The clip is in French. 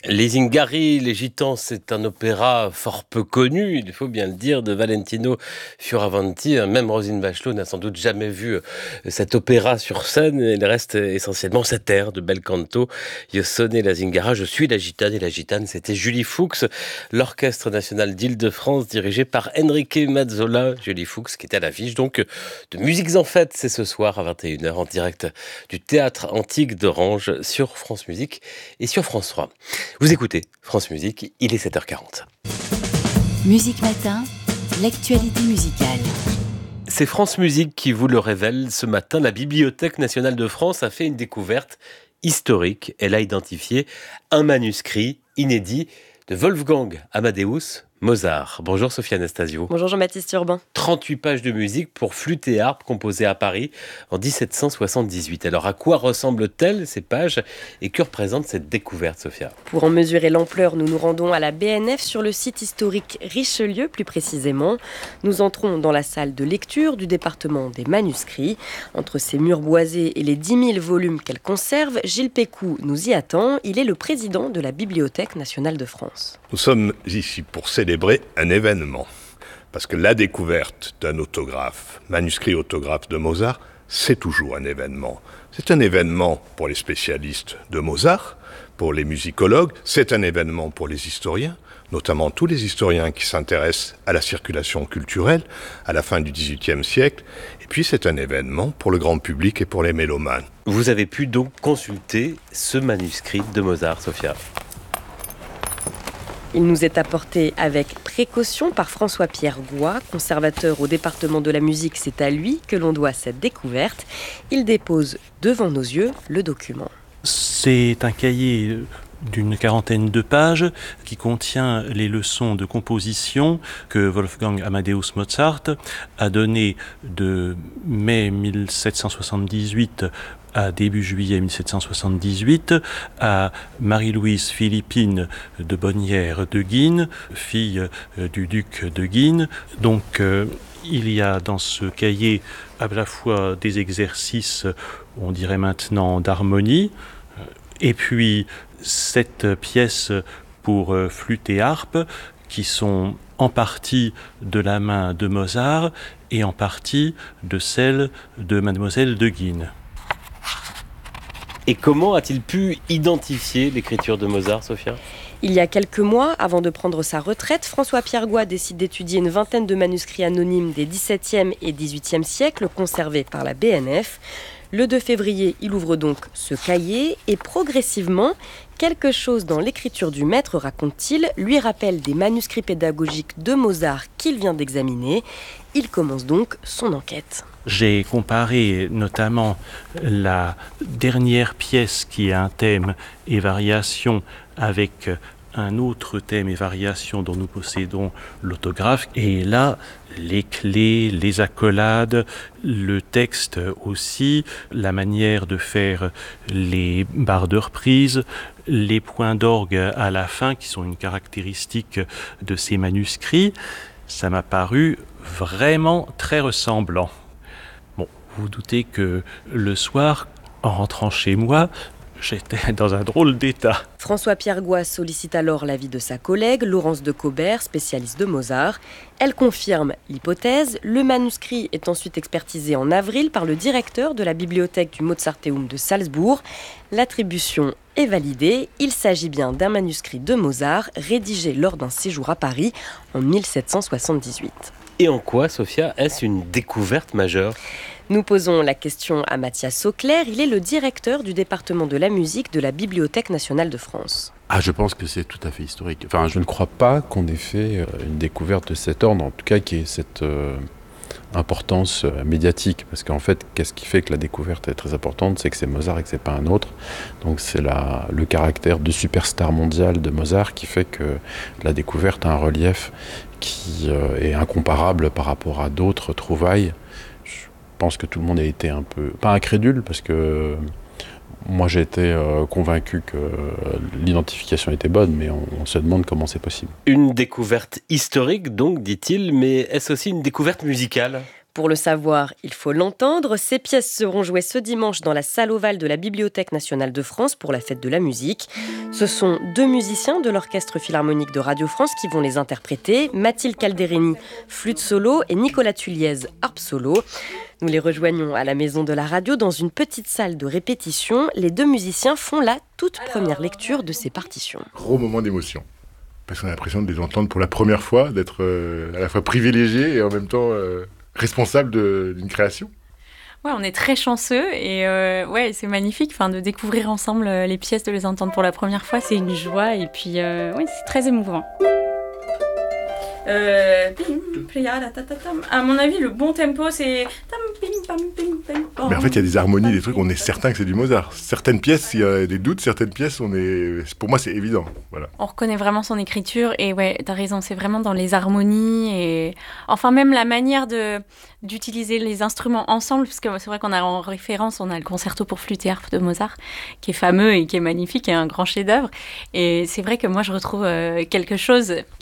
Les Zingari, les Gitans, c'est un opéra fort peu connu, il faut bien le dire, de Valentino Fioravanti. Même Roselyne Bachelot n'a sans doute jamais vu cet opéra sur scène. Il reste essentiellement cet air de bel canto. Io sono la Zingara, je suis la gitane, et la gitane, c'était Julie Fuchs, l'Orchestre national d'Île-de-France, dirigé par Enrique Mazzola. Julie Fuchs, qui était à l'affiche donc de Musiques en Fête. C'est ce soir à 21h en direct du Théâtre Antique d'Orange sur France Musique et sur France 3. Vous écoutez France Musique, il est 7h40. Musique Matin, l'actualité musicale. C'est France Musique qui vous le révèle ce matin. La Bibliothèque nationale de France a fait une découverte historique. Elle a identifié un manuscrit inédit de Wolfgang Amadeus Mozart. Bonjour Sophie Anastasio. Bonjour Jean-Baptiste Urbain. 38 pages de musique pour flûte et harpe composées à Paris en 1778. Alors à quoi ressemblent-elles ces pages et que représente cette découverte, Sophia ? Pour en mesurer l'ampleur, nous nous rendons à la BNF sur le site historique Richelieu plus précisément. Nous entrons dans la salle de lecture du département des manuscrits. Entre ses murs boisés et les 10 000 volumes qu'elle conserve, Gilles Pécou nous y attend. Il est le président de la Bibliothèque nationale de France. Nous sommes ici pour célébrer un événement. Parce que la découverte d'un manuscrit autographe de Mozart, c'est toujours un événement. C'est un événement pour les spécialistes de Mozart, pour les musicologues, c'est un événement pour les historiens, notamment tous les historiens qui s'intéressent à la circulation culturelle à la fin du XVIIIe siècle. Et puis c'est un événement pour le grand public et pour les mélomanes. Vous avez pu donc consulter ce manuscrit de Mozart, Sophia ? Il nous est apporté avec précaution par François-Pierre Goy, conservateur au département de la musique. C'est à lui que l'on doit cette découverte. Il dépose devant nos yeux le document. C'est un cahier d'une quarantaine de pages qui contient les leçons de composition que Wolfgang Amadeus Mozart a données de mai 1778 à début juillet 1778, à Marie-Louise Philippine de Bonnières de Guines, fille du duc de Guines. Donc il y a dans ce cahier à la fois des exercices, on dirait maintenant, d'harmonie, et puis 7 pièces pour flûte et harpe, qui sont en partie de la main de Mozart et en partie de celle de Mademoiselle de Guines. Et comment a-t-il pu identifier l'écriture de Mozart, Sophia ? Il y a quelques mois, avant de prendre sa retraite, François-Pierre Goy décide d'étudier une vingtaine de manuscrits anonymes des XVIIe et XVIIIe siècles conservés par la BNF. Le 2 février, il ouvre donc ce cahier et progressivement, quelque chose dans l'écriture du maître, raconte-t-il, lui rappelle des manuscrits pédagogiques de Mozart qu'il vient d'examiner. Il commence donc son enquête. J'ai comparé notamment la dernière pièce qui est un thème et variation avec un autre thème et variation dont nous possédons l'autographe. Et là, les clés, les accolades, le texte aussi, la manière de faire les barres de reprise, les points d'orgue à la fin qui sont une caractéristique de ces manuscrits, ça m'a paru vraiment très ressemblant. Bon, vous vous doutez que le soir, en rentrant chez moi, j'étais dans un drôle d'état. François-Pierre Goy sollicite alors l'avis de sa collègue, Laurence de Caubert, spécialiste de Mozart. Elle confirme l'hypothèse. Le manuscrit est ensuite expertisé en avril par le directeur de la bibliothèque du Mozarteum de Salzbourg. L'attribution est validée. Il s'agit bien d'un manuscrit de Mozart, rédigé lors d'un séjour à Paris en 1778. Et en quoi, Sophia, est-ce une découverte majeure ? Nous posons la question à Mathias Sauclair. Il est le directeur du département de la musique de la Bibliothèque nationale de France. Je pense que c'est tout à fait historique. Enfin, je ne crois pas qu'on ait fait une découverte de cet ordre, en tout cas qui ait cette importance médiatique. Parce qu'en fait, qu'est-ce qui fait que la découverte est très importante ? C'est que c'est Mozart et que c'est pas un autre. Donc c'est le caractère de superstar mondial de Mozart qui fait que la découverte a un relief qui est incomparable par rapport à d'autres trouvailles. Je pense que tout le monde a été un peu, pas incrédule, parce que moi j'ai été convaincu que l'identification était bonne, mais on se demande comment c'est possible. Une découverte historique donc, dit-il, mais est-ce aussi une découverte musicale ? Pour le savoir, il faut l'entendre. Ces pièces seront jouées ce dimanche dans la salle ovale de la Bibliothèque nationale de France pour la fête de la musique. Ce sont 2 musiciens de l'Orchestre Philharmonique de Radio France qui vont les interpréter, Mathilde Calderini, flûte solo, et Nicolas Tulliez, harpe solo. Nous les rejoignons à la Maison de la Radio dans une petite salle de répétition. Les 2 musiciens font la toute première lecture de ces partitions. Gros moment d'émotion. Parce qu'on a l'impression de les entendre pour la première fois, d'être à la fois privilégié et en même temps responsable d'une création. Ouais, on est très chanceux et c'est magnifique de découvrir ensemble les pièces, de les entendre pour la première fois. C'est une joie et puis c'est très émouvant. À mon avis, le bon tempo, c'est... Mais en fait, il y a des harmonies, des trucs, on est certain que c'est du Mozart. Certaines pièces, il y a des doutes, certaines pièces, pour moi, c'est évident. Voilà. On reconnaît vraiment son écriture et ouais, t'as raison, c'est vraiment dans les harmonies et... Enfin, même la manière d'utiliser les instruments ensemble, parce que c'est vrai qu'on a en référence, on a le concerto pour flûte et harpe de Mozart, qui est fameux et qui est magnifique, et un grand chef-d'œuvre. Et c'est vrai que moi, je retrouve quelque chose